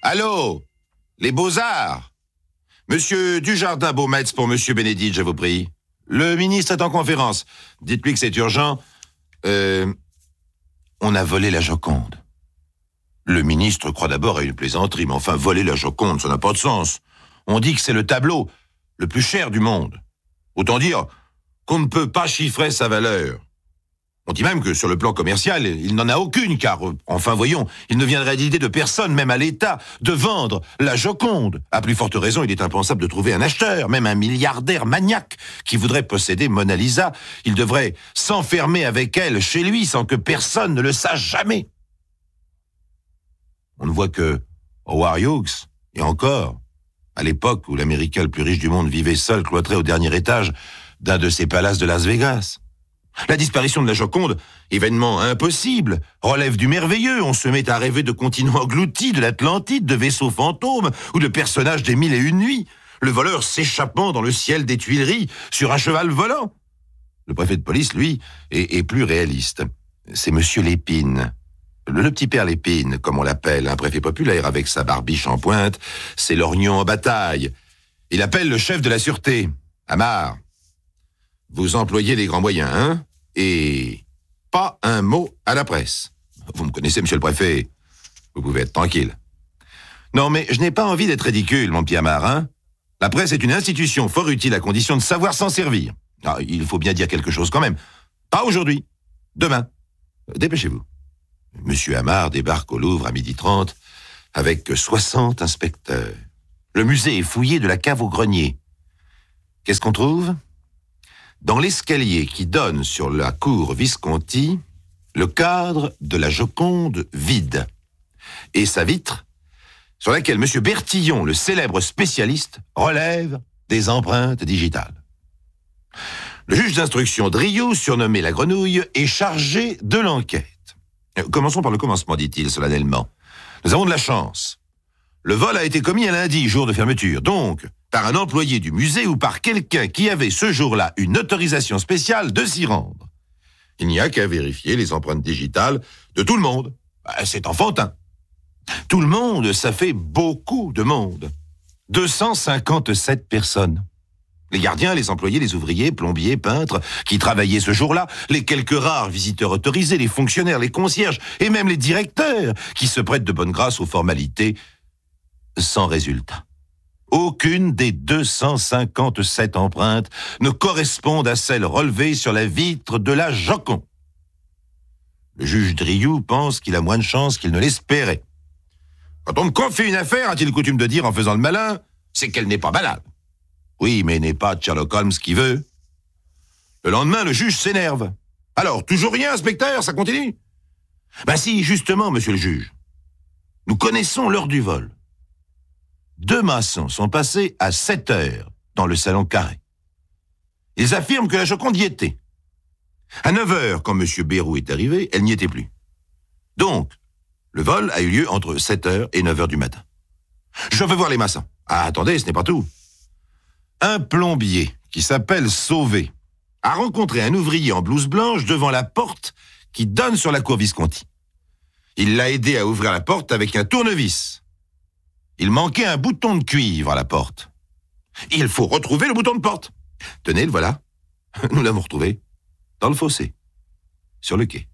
Allô? Les Beaux-Arts? Monsieur Dujardin-Beaumetz pour Monsieur Bénédicte, je vous prie. Le ministre est en conférence. Dites-lui que c'est urgent. On a volé la Joconde. Le ministre croit d'abord à une plaisanterie, mais enfin, voler la Joconde, ça n'a pas de sens. On dit que c'est le tableau le plus cher du monde. Autant dire qu'on ne peut pas chiffrer sa valeur. On dit même que sur le plan commercial, il n'en a aucune, car, enfin voyons, il ne viendrait d'idée de personne, même à l'État, de vendre la Joconde. À plus forte raison, il est impensable de trouver un acheteur, même un milliardaire maniaque, qui voudrait posséder Mona Lisa. Il devrait s'enfermer avec elle chez lui sans que personne ne le sache jamais. On ne voit que Howard Hughes, et encore, à l'époque où l'Américain le plus riche du monde vivait seul, cloîtré au dernier étage d'un de ses palaces de Las Vegas. La disparition de la Joconde, événement impossible, relève du merveilleux. On se met à rêver de continents engloutis, de l'Atlantide, de vaisseaux fantômes ou de personnages des 1001 nuits. Le voleur s'échappant dans le ciel des Tuileries sur un cheval volant. Le préfet de police, lui, est plus réaliste. C'est Monsieur Lépine. Le petit père Lépine, comme on l'appelle, un préfet populaire avec sa barbiche en pointe, c'est l'orgnon en bataille. Il appelle le chef de la sûreté. Amar, vous employez les grands moyens, hein? Et pas un mot à la presse. Vous me connaissez, monsieur le préfet. Vous pouvez être tranquille. Non, mais je n'ai pas envie d'être ridicule, mon petit Amar, hein? La presse est une institution fort utile à condition de savoir s'en servir. Ah, il faut bien dire quelque chose quand même. Pas aujourd'hui. Demain. Dépêchez-vous. Monsieur Amar débarque au Louvre à 12h30 avec 60 inspecteurs. Le musée est fouillé de la cave au grenier. Qu'est-ce qu'on trouve? Dans l'escalier qui donne sur la cour Visconti, le cadre de la Joconde vide. Et sa vitre, sur laquelle M. Bertillon, le célèbre spécialiste, relève des empreintes digitales. Le juge d'instruction Driou, surnommé la Grenouille, est chargé de l'enquête. Commençons par le commencement, dit-il solennellement. Nous avons de la chance. Le vol a été commis un lundi, jour de fermeture. Donc, par un employé du musée ou par quelqu'un qui avait ce jour-là une autorisation spéciale de s'y rendre. Il n'y a qu'à vérifier les empreintes digitales de tout le monde. C'est enfantin. Tout le monde, ça fait beaucoup de monde. 257 personnes. Les gardiens, les employés, les ouvriers, plombiers, peintres, qui travaillaient ce jour-là, les quelques rares visiteurs autorisés, les fonctionnaires, les concierges, et même les directeurs, qui se prêtent de bonne grâce aux formalités, sans résultat. Aucune des 257 empreintes ne correspondent à celles relevées sur la vitre de la Joconde. Le juge Driou pense qu'il a moins de chance qu'il ne l'espérait. Quand on me confie une affaire, a-t-il coutume de dire en faisant le malin, c'est qu'elle n'est pas banale. Oui, mais n'est pas Sherlock Holmes qui veut. Le lendemain, le juge s'énerve. Alors, toujours rien, inspecteur, ça continue? Ben si, justement, monsieur le juge. Nous connaissons l'heure du vol. 2 maçons sont passés à 7h dans le salon carré. Ils affirment que la Joconde y était. À 9h, quand M. Bérou est arrivé, elle n'y était plus. Donc, le vol a eu lieu entre 7h et 9h du matin. Je veux voir les maçons. Ah, attendez, ce n'est pas tout. Un plombier, qui s'appelle Sauvé, a rencontré un ouvrier en blouse blanche devant la porte qui donne sur la cour Visconti. Il l'a aidé à ouvrir la porte avec un tournevis. Il manquait un bouton de cuivre à la porte. Il faut retrouver le bouton de porte. Tenez, le voilà. Nous l'avons retrouvé. Dans le fossé. Sur le quai.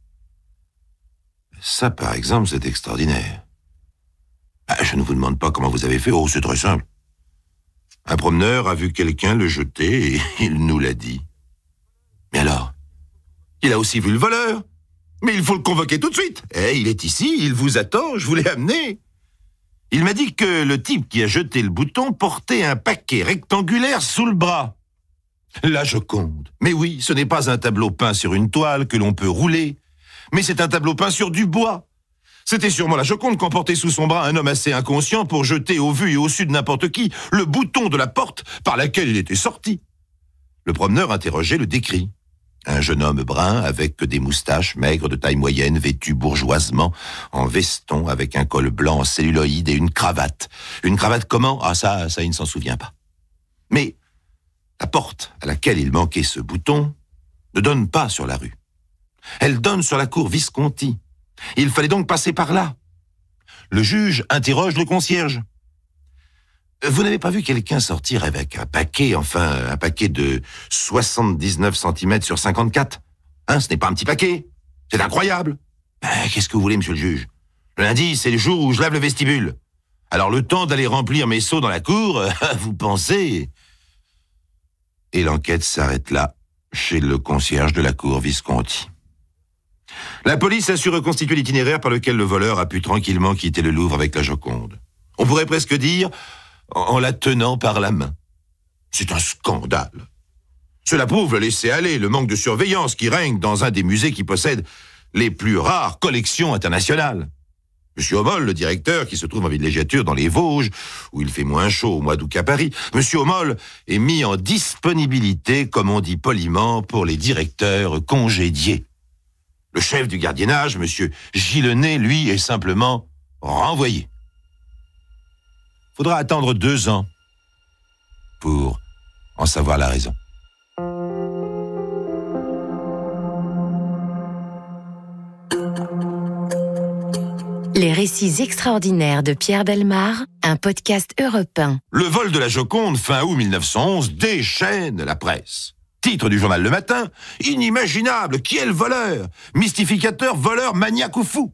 Ça, par exemple, c'est extraordinaire. Je ne vous demande pas comment vous avez fait. Oh, c'est très simple. Un promeneur a vu quelqu'un le jeter et il nous l'a dit. Mais alors, il a aussi vu le voleur. Mais il faut le convoquer tout de suite. Il est ici, il vous attend, je vous l'ai amené. Il m'a dit que le type qui a jeté le bouton portait un paquet rectangulaire sous le bras. La Joconde. Mais oui, ce n'est pas un tableau peint sur une toile que l'on peut rouler, mais c'est un tableau peint sur du bois. C'était sûrement la Joconde qu'emportait sous son bras un homme assez inconscient pour jeter au vu et au su de n'importe qui le bouton de la porte par laquelle il était sorti. Le promeneur interrogé le décrit. Un jeune homme brun avec des moustaches maigres de taille moyenne, vêtu bourgeoisement, en veston avec un col blanc en celluloïde et une cravate. Une cravate comment? Ah ça, il ne s'en souvient pas. Mais la porte à laquelle il manquait ce bouton ne donne pas sur la rue. Elle donne sur la cour Visconti. Il fallait donc passer par là. Le juge interroge le concierge. Vous n'avez pas vu quelqu'un sortir avec un paquet de 79 cm sur 54 ? Ce n'est pas un petit paquet. C'est incroyable. Qu'est-ce que vous voulez, monsieur le juge ? Le lundi, c'est le jour où je lave le vestibule. Alors le temps d'aller remplir mes seaux dans la cour, vous pensez ? Et l'enquête s'arrête là, chez le concierge de la cour Visconti. La police a su reconstituer l'itinéraire par lequel le voleur a pu tranquillement quitter le Louvre avec la Joconde. On pourrait presque dire en la tenant par la main. C'est un scandale. Cela prouve le laisser-aller, le manque de surveillance qui règne dans un des musées qui possède les plus rares collections internationales. Monsieur Homol, le directeur, qui se trouve en villégiature dans les Vosges, où il fait moins chaud au mois d'août qu'à Paris, Monsieur Homol est mis en disponibilité, comme on dit poliment, pour les directeurs congédiés. Le chef du gardiennage, Monsieur Gillenet, lui, est simplement renvoyé. Faudra attendre 2 ans pour en savoir la raison. Les récits extraordinaires de Pierre Bellemare, un podcast Europe 1. Le vol de la Joconde, fin août 1911, déchaîne la presse. Titre du journal Le Matin, inimaginable, qui est le voleur ? Mystificateur, voleur, maniaque ou fou ?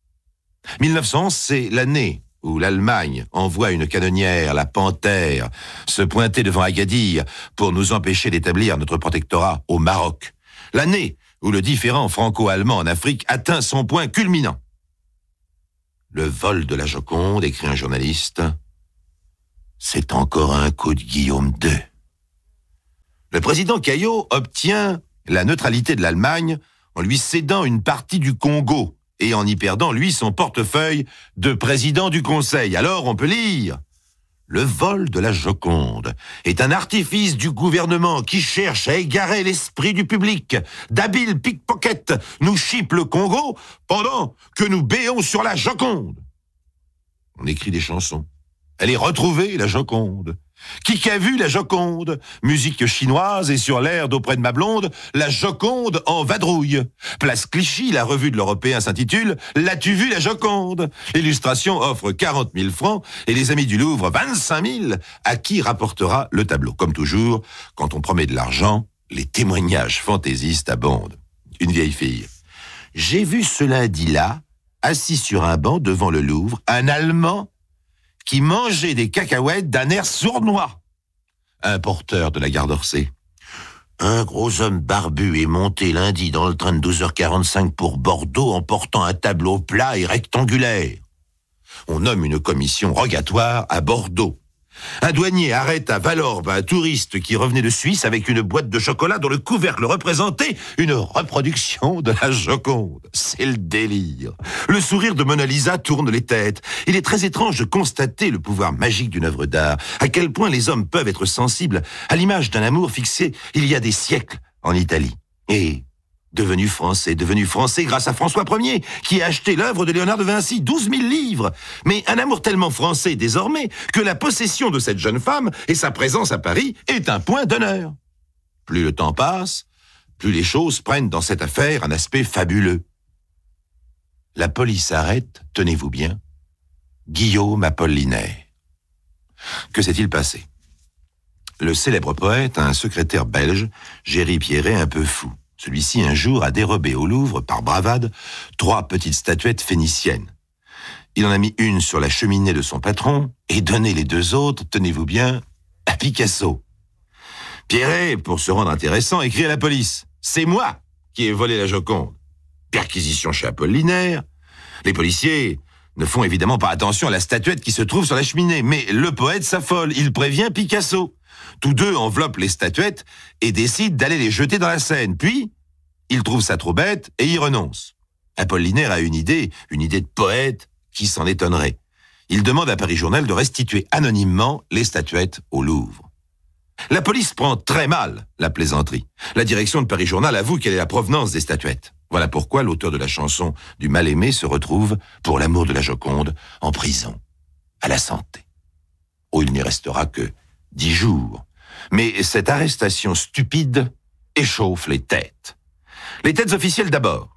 1911, c'est l'année où l'Allemagne envoie une canonnière, la Panthère, se pointer devant Agadir pour nous empêcher d'établir notre protectorat au Maroc. L'année où le différend franco-allemand en Afrique atteint son point culminant. Le vol de la Joconde, écrit un journaliste, c'est encore un coup de Guillaume II. Le président Caillot obtient la neutralité de l'Allemagne en lui cédant une partie du Congo et en y perdant, lui, son portefeuille de président du Conseil. Alors, on peut lire « Le vol de la Joconde est un artifice du gouvernement qui cherche à égarer l'esprit du public. D'habiles pickpockets nous chippent le Congo pendant que nous béons sur la Joconde. » On écrit des chansons. Elle est retrouvée, la Joconde. Qui qu'a vu la Joconde ? Musique chinoise et sur l'air d'Auprès de ma blonde, la Joconde en vadrouille. Place Clichy, la revue de l'Européen s'intitule « L'as-tu vu la Joconde ?» L'illustration offre 40 000 francs et les amis du Louvre 25 000 à qui rapportera le tableau. Comme toujours, quand on promet de l'argent, les témoignages fantaisistes abondent. Une vieille fille. J'ai vu ce lundi-là, assis sur un banc devant le Louvre, un Allemand qui mangeait des cacahuètes d'un air sournois. Un porteur de la gare d'Orsay. Un gros homme barbu est monté lundi dans le train de 12h45 pour Bordeaux en portant un tableau plat et rectangulaire. On nomme une commission rogatoire à Bordeaux. Un douanier arrête à Valorbe un touriste qui revenait de Suisse avec une boîte de chocolat dont le couvercle représentait une reproduction de la Joconde. C'est le délire. Le sourire de Mona Lisa tourne les têtes. Il est très étrange de constater le pouvoir magique d'une œuvre d'art, à quel point les hommes peuvent être sensibles à l'image d'un amour fixé il y a des siècles en Italie. Et devenu français grâce à François Ier, qui a acheté l'œuvre de Léonard de Vinci, 12 000 livres. Mais un amour tellement français désormais que la possession de cette jeune femme et sa présence à Paris est un point d'honneur. Plus le temps passe, plus les choses prennent dans cette affaire un aspect fabuleux. La police arrête, tenez-vous bien, Guillaume Apollinaire. Que s'est-il passé ? Le célèbre poète a un secrétaire belge, Géry Pierret, un peu fou. Celui-ci, un jour, a dérobé au Louvre, par bravade, 3 petites statuettes phéniciennes. Il en a mis une sur la cheminée de son patron et donné les 2 autres, tenez-vous bien, à Picasso. Pierret, pour se rendre intéressant, écrit à la police « C'est moi qui ai volé la Joconde ». Perquisition chez Apollinaire. Les policiers ne font évidemment pas attention à la statuette qui se trouve sur la cheminée, mais le poète s'affole, il prévient Picasso. Tous 2 enveloppent les statuettes et décident d'aller les jeter dans la Seine. Puis, ils trouvent ça trop bête et y renoncent. Apollinaire a une idée de poète qui s'en étonnerait. Il demande à Paris Journal de restituer anonymement les statuettes au Louvre. La police prend très mal la plaisanterie. La direction de Paris Journal avoue quelle est la provenance des statuettes. Voilà pourquoi l'auteur de la chanson du Mal-Aimé se retrouve, pour l'amour de la Joconde, en prison, à la Santé. Oh, il n'y restera que 10 jours. Mais cette arrestation stupide échauffe les têtes. Les têtes officielles d'abord.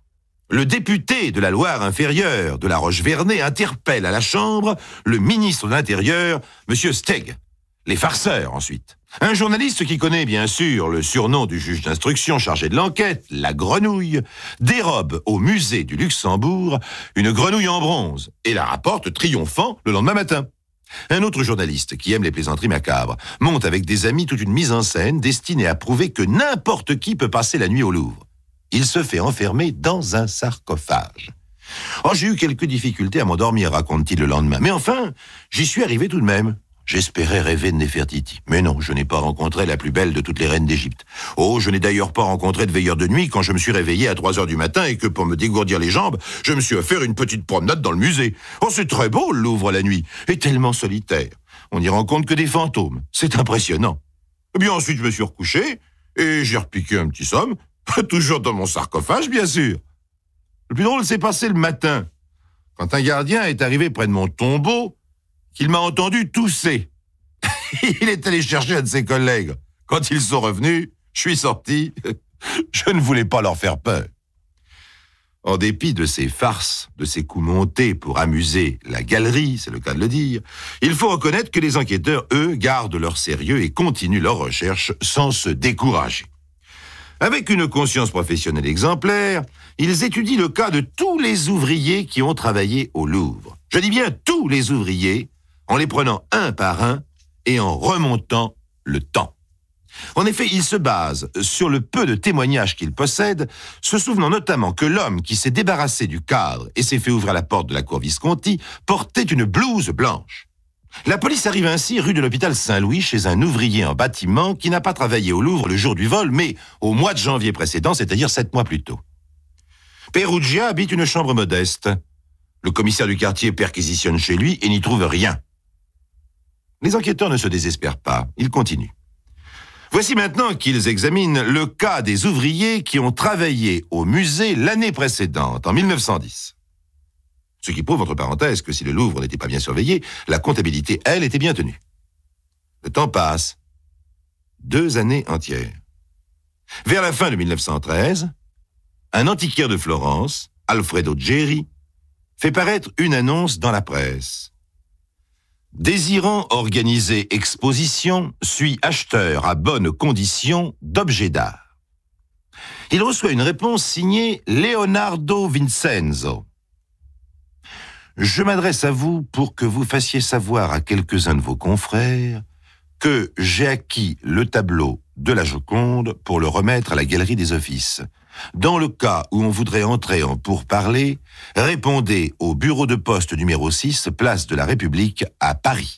Le député de la Loire-Inférieure de la Roche-Vernay interpelle à la Chambre le ministre de l'Intérieur, M. Steg. Les farceurs, ensuite. Un journaliste qui connaît bien sûr le surnom du juge d'instruction chargé de l'enquête, la grenouille, dérobe au musée du Luxembourg une grenouille en bronze et la rapporte triomphant le lendemain matin. Un autre journaliste qui aime les plaisanteries macabres monte avec des amis toute une mise en scène destinée à prouver que n'importe qui peut passer la nuit au Louvre. Il se fait enfermer dans un sarcophage. Oh, j'ai eu quelques difficultés à m'endormir, raconte-t-il le lendemain. Mais enfin, j'y suis arrivé tout de même. J'espérais rêver de Néfertiti. Mais non, je n'ai pas rencontré la plus belle de toutes les reines d'Égypte. Oh, je n'ai d'ailleurs pas rencontré de veilleur de nuit quand je me suis réveillé à 3 heures du matin et que pour me dégourdir les jambes, je me suis offert une petite promenade dans le musée. Oh, c'est très beau, le Louvre la nuit, et tellement solitaire. On n'y rencontre que des fantômes. C'est impressionnant. Et bien ensuite, je me suis recouché et j'ai repiqué un petit somme, toujours dans mon sarcophage, bien sûr. Le plus drôle s'est passé le matin, quand un gardien est arrivé près de mon tombeau, qu'il m'a entendu tousser. Il est allé chercher un de ses collègues. Quand ils sont revenus, je suis sorti. Je ne voulais pas leur faire peur. En dépit de ces farces, de ces coups montés pour amuser la galerie, c'est le cas de le dire, il faut reconnaître que les enquêteurs, eux, gardent leur sérieux et continuent leurs recherches sans se décourager. Avec une conscience professionnelle exemplaire, ils étudient le cas de tous les ouvriers qui ont travaillé au Louvre. Je dis bien tous les ouvriers, en les prenant un par un et en remontant le temps. En effet, ils se basent sur le peu de témoignages qu'ils possèdent, se souvenant notamment que l'homme qui s'est débarrassé du cadre et s'est fait ouvrir la porte de la cour Visconti portait une blouse blanche. La police arrive ainsi rue de l'hôpital Saint-Louis chez un ouvrier en bâtiment qui n'a pas travaillé au Louvre le jour du vol, mais au mois de janvier précédent, c'est-à-dire 7 mois plus tôt. Perugia habite une chambre modeste. Le commissaire du quartier perquisitionne chez lui et n'y trouve rien. Les enquêteurs ne se désespèrent pas, ils continuent. Voici maintenant qu'ils examinent le cas des ouvriers qui ont travaillé au musée l'année précédente, en 1910. Ce qui prouve, entre parenthèses, que si le Louvre n'était pas bien surveillé, la comptabilité, elle, était bien tenue. Le temps passe. 2 années entières. Vers la fin de 1913, un antiquaire de Florence, Alfredo Geri, fait paraître une annonce dans la presse. Désirant organiser exposition, suis acheteur à bonne condition d'objets d'art. Il reçoit une réponse signée Leonardo Vincenzo. Je m'adresse à vous pour que vous fassiez savoir à quelques-uns de vos confrères que j'ai acquis le tableau de la Joconde pour le remettre à la Galerie des Offices. Dans le cas où on voudrait entrer en pourparlers, répondez au bureau de poste numéro 6, place de la République, à Paris.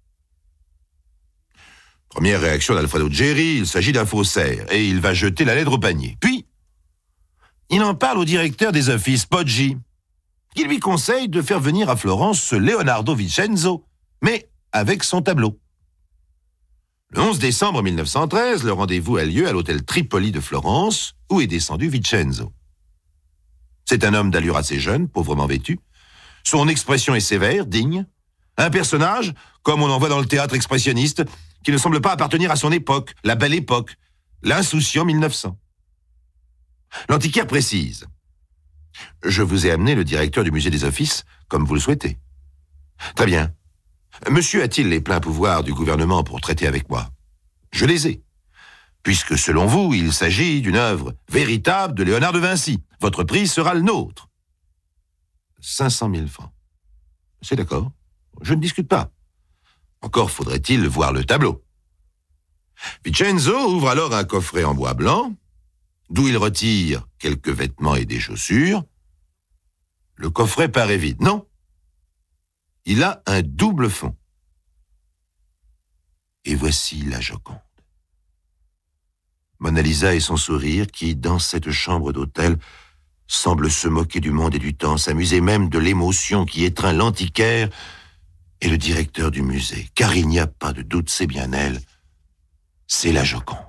Première réaction d'Alfredo Geri, il s'agit d'un faussaire et il va jeter la lettre au panier. Puis, il en parle au directeur des offices, Poggi, qui lui conseille de faire venir à Florence ce Leonardo Vincenzo, mais avec son tableau. Le 11 décembre 1913, le rendez-vous a lieu à l'hôtel Tripoli de Florence, où est descendu Vincenzo. C'est un homme d'allure assez jeune, pauvrement vêtu. Son expression est sévère, digne. Un personnage, comme on en voit dans le théâtre expressionniste, qui ne semble pas appartenir à son époque, la belle époque, l'insouciant 1900. L'antiquaire précise. Je vous ai amené le directeur du musée des Offices, comme vous le souhaitez. Très bien. Monsieur a-t-il les pleins pouvoirs du gouvernement pour traiter avec moi? Je les ai. Puisque, selon vous, il s'agit d'une œuvre véritable de Léonard de Vinci. Votre prix sera le nôtre. 500 000 francs. C'est d'accord. Je ne discute pas. Encore faudrait-il voir le tableau. Vincenzo ouvre alors un coffret en bois blanc, d'où il retire quelques vêtements et des chaussures. Le coffret paraît vide. Non. Il a un double fond. Et voici la Joconde. Mona Lisa et son sourire qui, dans cette chambre d'hôtel, semble se moquer du monde et du temps, s'amuser même de l'émotion qui étreint l'antiquaire et le directeur du musée. Car il n'y a pas de doute, c'est bien elle. C'est la Joconde.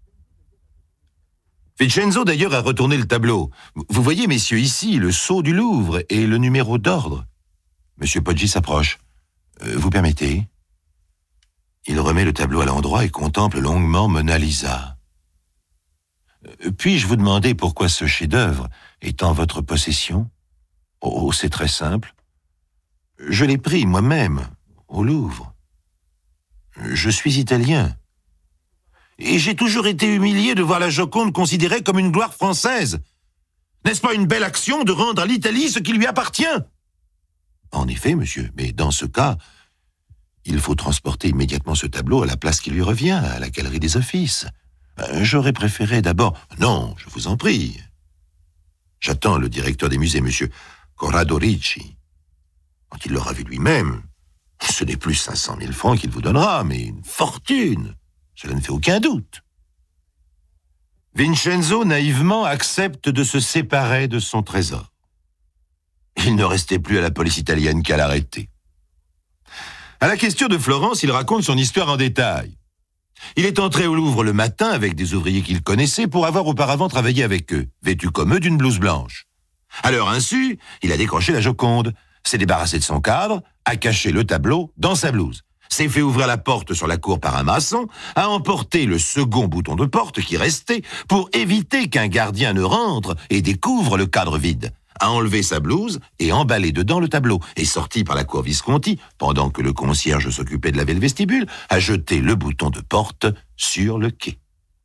Vincenzo, d'ailleurs, a retourné le tableau. Vous voyez, messieurs, ici, le sceau du Louvre et le numéro d'ordre. Monsieur Poggi s'approche. Vous permettez? Il remet le tableau à l'endroit et contemple longuement Mona Lisa. Puis-je vous demander pourquoi ce chef-d'œuvre est en votre possession? Oh, c'est très simple. Je l'ai pris moi-même, au Louvre. Je suis italien. Et j'ai toujours été humilié de voir la Joconde considérée comme une gloire française. N'est-ce pas une belle action de rendre à l'Italie ce qui lui appartient? En effet, monsieur, mais dans ce cas, il faut transporter immédiatement ce tableau à la place qui lui revient, à la Galerie des Offices. J'aurais préféré d'abord... Non, je vous en prie. J'attends le directeur des musées, monsieur Corrado Ricci. Quand il l'aura vu lui-même, ce n'est plus 500 000 francs qu'il vous donnera, mais une fortune. Cela ne fait aucun doute. Vincenzo, naïvement, accepte de se séparer de son trésor. Il ne restait plus à la police italienne qu'à l'arrêter. À la question de Florence, il raconte son histoire en détail. Il est entré au Louvre le matin avec des ouvriers qu'il connaissait pour avoir auparavant travaillé avec eux, vêtus comme eux d'une blouse blanche. À leur insu, il a décroché la Joconde, s'est débarrassé de son cadre, a caché le tableau dans sa blouse, s'est fait ouvrir la porte sur la cour par un maçon, a emporté le second bouton de porte qui restait pour éviter qu'un gardien ne rentre et découvre le cadre vide, a enlevé sa blouse et emballé dedans le tableau, est sorti par la cour Visconti, pendant que le concierge s'occupait de laver le vestibule, a jeté le bouton de porte sur le quai.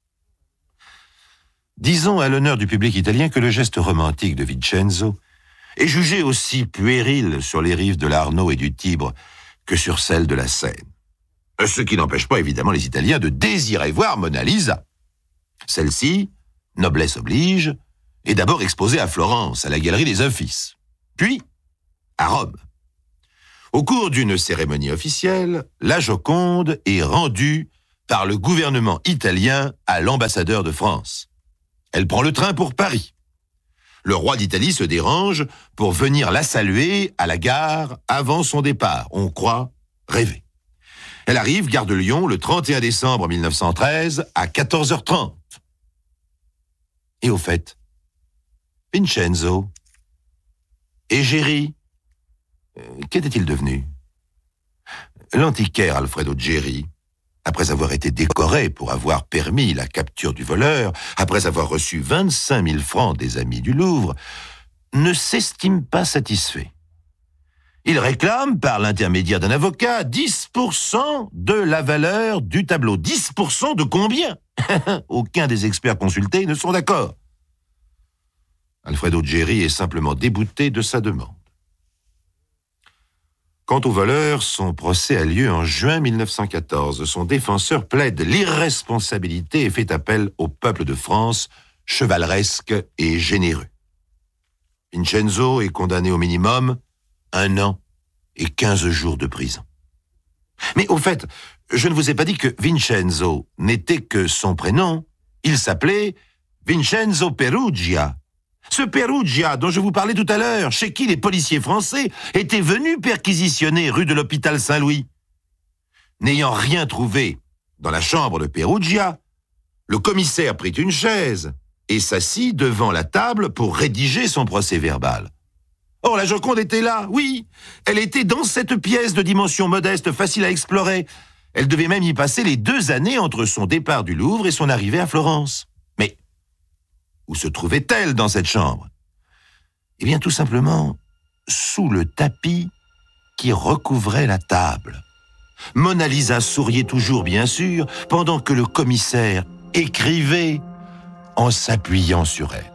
Disons à l'honneur du public italien que le geste romantique de Vincenzo est jugé aussi puéril sur les rives de l'Arno et du Tibre que sur celles de la Seine. Ce qui n'empêche pas évidemment les Italiens de désirer voir Mona Lisa. Celle-ci, noblesse oblige, est d'abord exposée à Florence, à la Galerie des Offices, puis à Rome. Au cours d'une cérémonie officielle, la Joconde est rendue par le gouvernement italien à l'ambassadeur de France. Elle prend le train pour Paris. Le roi d'Italie se dérange pour venir la saluer à la gare avant son départ. On croit rêver. Elle arrive, gare de Lyon, le 31 décembre 1913, à 14h30. Et au fait, Vincenzo, égérie, qu'était-il devenu? L'antiquaire Alfredo Geri, après avoir été décoré pour avoir permis la capture du voleur, après avoir reçu 25 000 francs des amis du Louvre, ne s'estime pas satisfait. Il réclame, par l'intermédiaire d'un avocat, 10% de la valeur du tableau. 10% de combien? Aucun des experts consultés ne sont d'accord. Alfredo Geri est simplement débouté de sa demande. Quant au voleur, son procès a lieu en juin 1914. Son défenseur plaide l'irresponsabilité et fait appel au peuple de France, chevaleresque et généreux. Vincenzo est condamné au minimum 1 an et 15 jours de prison. Mais au fait, je ne vous ai pas dit que Vincenzo n'était que son prénom. Il s'appelait Vincenzo Perugia. Ce Perugia dont je vous parlais tout à l'heure, chez qui les policiers français étaient venus perquisitionner rue de l'Hôpital Saint-Louis. N'ayant rien trouvé dans la chambre de Perugia, le commissaire prit une chaise et s'assit devant la table pour rédiger son procès-verbal. Or, la Joconde était là, oui. Elle était dans cette pièce de dimension modeste, facile à explorer. Elle devait même y passer les 2 années entre son départ du Louvre et son arrivée à Florence. Mais où se trouvait-elle dans cette chambre? Eh bien, tout simplement, sous le tapis qui recouvrait la table. Mona Lisa souriait toujours, bien sûr, pendant que le commissaire écrivait en s'appuyant sur elle.